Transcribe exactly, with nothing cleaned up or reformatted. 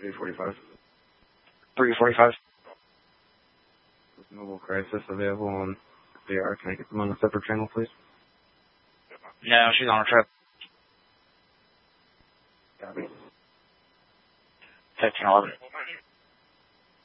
three forty-five. three forty-five. Mobile crisis available on V R. Can I get them on a separate channel, please? No, she's on a trip. Got me. fifteen eleven.